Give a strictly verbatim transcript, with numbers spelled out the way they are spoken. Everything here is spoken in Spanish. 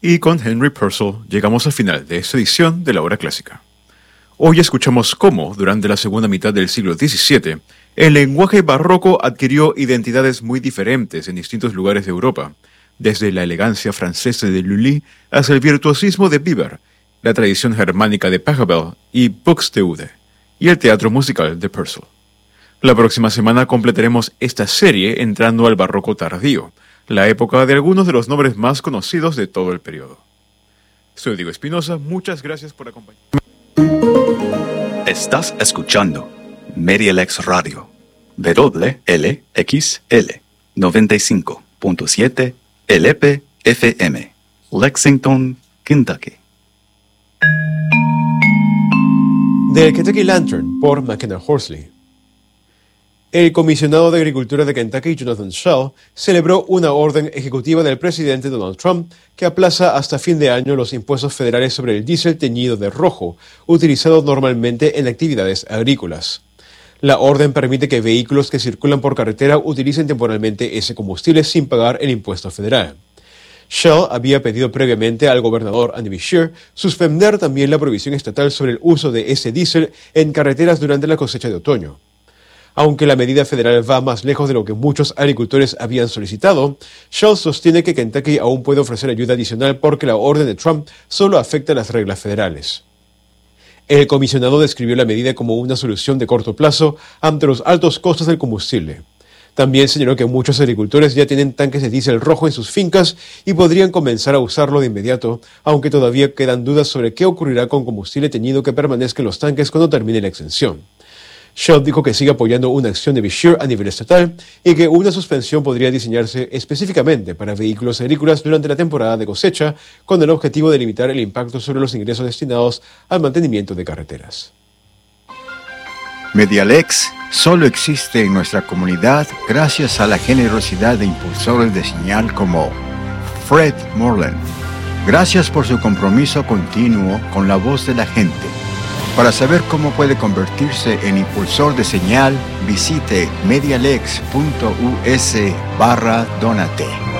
Y con Henry Purcell llegamos al final de esta edición de la Hora Clásica. Hoy escuchamos cómo, durante la segunda mitad del siglo diecisiete, el lenguaje barroco adquirió identidades muy diferentes en distintos lugares de Europa, desde la elegancia francesa de Lully hasta el virtuosismo de Biber, la tradición germánica de Pachelbel y Buxtehude, y el teatro musical de Purcell. La próxima semana completaremos esta serie entrando al barroco tardío, la época de algunos de los nombres más conocidos de todo el periodo. Soy Diego Espinosa, muchas gracias por acompañarme. Estás escuchando MediaLex Radio, W L X L noventa y cinco punto siete L P F M, Lexington, Kentucky. The Kentucky Lantern, por McKenna Horsley. El comisionado de Agricultura de Kentucky, Jonathan Shell, celebró una orden ejecutiva del presidente Donald Trump que aplaza hasta fin de año los impuestos federales sobre el diésel teñido de rojo, utilizado normalmente en actividades agrícolas. La orden permite que vehículos que circulan por carretera utilicen temporalmente ese combustible sin pagar el impuesto federal. Shell había pedido previamente al gobernador Andy Beshear suspender también la prohibición estatal sobre el uso de ese diésel en carreteras durante la cosecha de otoño. Aunque la medida federal va más lejos de lo que muchos agricultores habían solicitado, Shell sostiene que Kentucky aún puede ofrecer ayuda adicional porque la orden de Trump solo afecta las reglas federales. El comisionado describió la medida como una solución de corto plazo ante los altos costos del combustible. También señaló que muchos agricultores ya tienen tanques de diésel rojo en sus fincas y podrían comenzar a usarlo de inmediato, aunque todavía quedan dudas sobre qué ocurrirá con combustible teñido que permanezca en los tanques cuando termine la exención. Shell dijo que sigue apoyando una acción de Beshear a nivel estatal y que una suspensión podría diseñarse específicamente para vehículos agrícolas durante la temporada de cosecha, con el objetivo de limitar el impacto sobre los ingresos destinados al mantenimiento de carreteras. MediaLex solo existe en nuestra comunidad gracias a la generosidad de impulsores de señal como Fred Moreland. Gracias por su compromiso continuo con la voz de la gente. Para saber cómo puede convertirse en impulsor de señal, visite medialex punto u s barra donate.